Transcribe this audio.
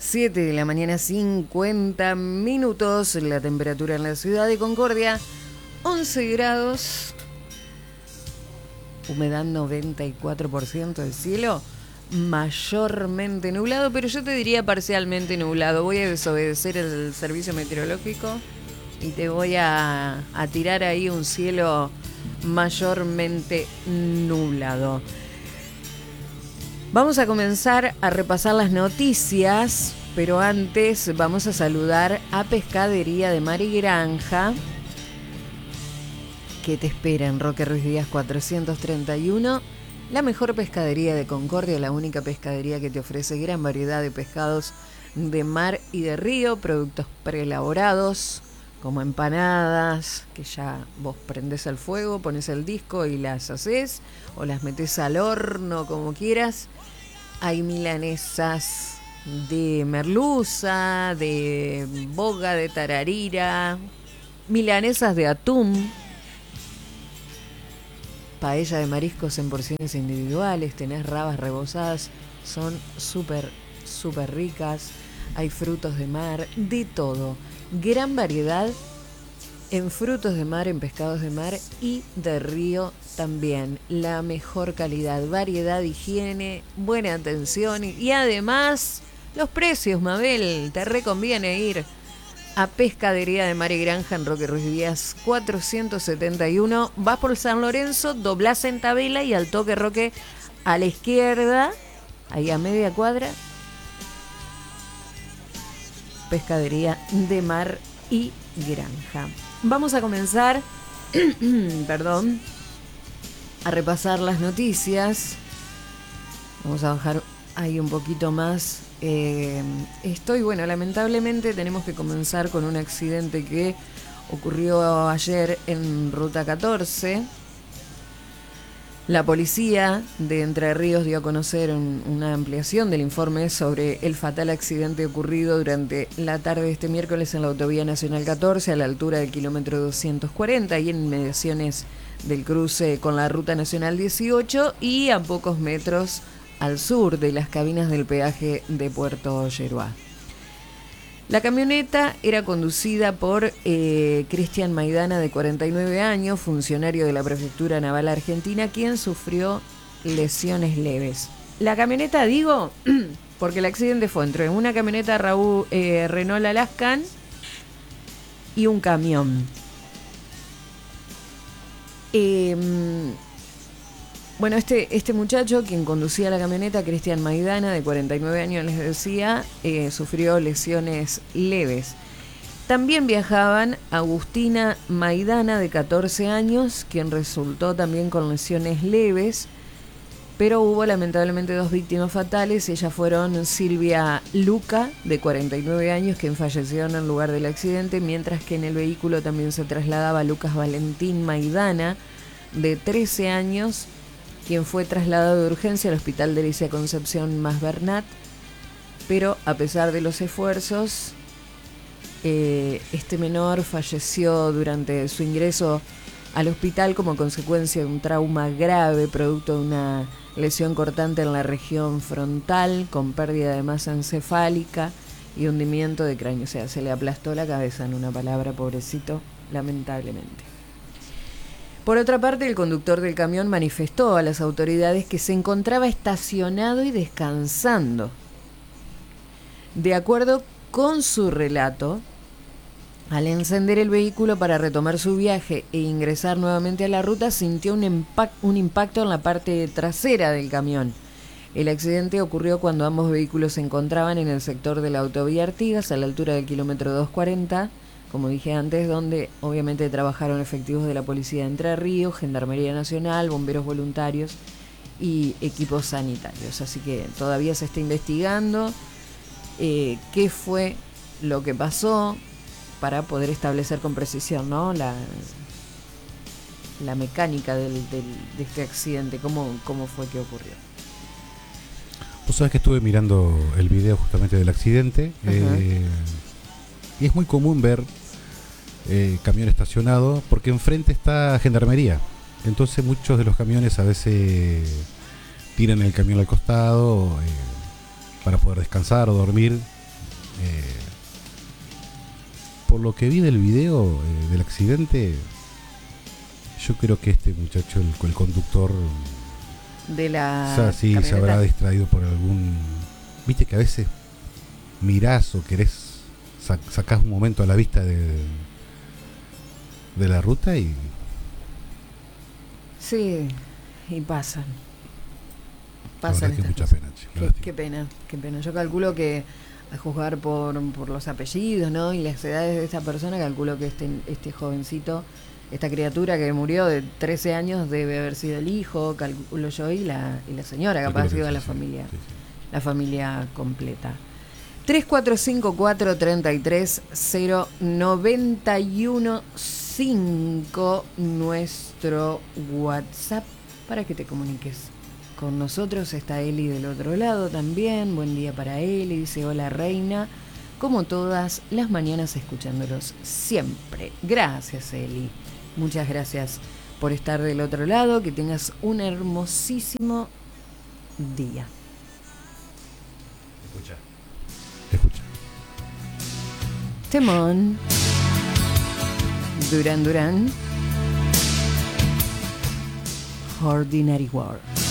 7 de la mañana, 50 minutos. La temperatura en la ciudad de Concordia, 11 grados. Humedad 94% del cielo. Mayormente nublado, pero yo te diría parcialmente nublado. Voy a desobedecer el servicio meteorológico y te voy a tirar ahí un cielo mayormente nublado. Vamos a comenzar a repasar las noticias, pero antes vamos a saludar a Pescadería de Mar y Granja, que te espera en Roque Ruiz Díaz 431, la mejor pescadería de Concordia, la única pescadería que te ofrece gran variedad de pescados de mar y de río, productos preelaborados, como empanadas, que ya vos prendés al fuego, pones el disco y las haces, o las metés al horno, como quieras. Hay milanesas de merluza, de boga, de tararira, milanesas de atún, paella de mariscos en porciones individuales, tenés rabas rebozadas, son súper ricas. Hay frutos de mar, de todo. Gran variedad en frutos de mar, en pescados de mar y de río también. La mejor calidad, variedad, higiene, buena atención y además los precios, Mabel. Te reconviene ir a Pescadería de Mar y Granja en Roque Ruiz Díaz 471. Vas por San Lorenzo, doblás en Tabela y al toque Roque a la izquierda, ahí a media cuadra. Pescadería de Mar y Granja. Vamos a comenzar, perdón, a repasar las noticias. Vamos a bajar ahí un poquito más. Lamentablemente tenemos que comenzar con un accidente que ocurrió ayer en Ruta 14. La policía de Entre Ríos dio a conocer una ampliación del informe sobre el fatal accidente ocurrido durante la tarde de este miércoles en la Autovía Nacional 14, a la altura del kilómetro 240 y en inmediaciones del cruce con la Ruta Nacional 18 y a pocos metros al sur de las cabinas del peaje de Puerto Yeruá. La camioneta era conducida por Cristian Maidana, de 49 años, funcionario de la Prefectura Naval Argentina, quien sufrió lesiones leves. La camioneta, digo, porque el accidente fue entre una camioneta Renault Alaskan y un camión. Bueno, este muchacho, quien conducía la camioneta, Cristian Maidana, de 49 años, les decía, sufrió lesiones leves. También viajaban Agustina Maidana, de 14 años, quien resultó también con lesiones leves, pero hubo lamentablemente 2 víctimas fatales. Ellas fueron Silvia Luca, de 49 años, quien falleció en el lugar del accidente, mientras que en el vehículo también se trasladaba Lucas Valentín Maidana, de 13 años, quien fue trasladado de urgencia al Hospital de Alicia Concepción Mas Bernat, pero a pesar de los esfuerzos, este menor falleció durante su ingreso al hospital como consecuencia de un trauma grave, producto de una lesión cortante en la región frontal, con pérdida de masa encefálica y hundimiento de cráneo. O sea, se le aplastó la cabeza, en una palabra, pobrecito, lamentablemente. Por otra parte, el conductor del camión manifestó a las autoridades que se encontraba estacionado y descansando. De acuerdo con su relato, al encender el vehículo para retomar su viaje e ingresar nuevamente a la ruta, sintió un impacto en la parte trasera del camión. El accidente ocurrió cuando ambos vehículos se encontraban en el sector de la Autovía Artigas, a la altura del kilómetro 240, como dije antes, donde obviamente trabajaron efectivos de la Policía de Entre Ríos, Gendarmería Nacional, bomberos voluntarios y equipos sanitarios. Así que todavía se está investigando qué fue lo que pasó para poder establecer con precisión, ¿no?, la mecánica de este accidente, cómo fue que ocurrió. Vos sabés que estuve mirando el video justamente del accidente, y es muy común ver camión estacionado porque enfrente está Gendarmería. Entonces muchos de los camiones a veces tiran el camión al costado para poder descansar o dormir Por lo que vi del video del accidente, yo creo que este muchacho, el conductor, de la sí, se habrá distraído por algún... Viste que a veces mirás o querés, sacás un momento a la vista de la ruta y... Sí, y pasan. La verdad que mucha pena, qué pena. Yo calculo que, a juzgar por los apellidos, ¿no? Y las edades de esta persona, calculo que este jovencito, esta criatura que murió de 13 años, debe haber sido el hijo, calculo yo, y la señora, capaz ha sido la familia. Sí. La familia completa. 3454-33-091-5, nuestro WhatsApp, para que te comuniques con nosotros. Está Eli del otro lado también. Buen día para Eli. Dice: hola reina, como todas las mañanas escuchándolos siempre. Gracias, Eli. Muchas gracias por estar del otro lado. Que tengas un hermosísimo día. Escucha. Temón. Duran Duran. Ordinary World.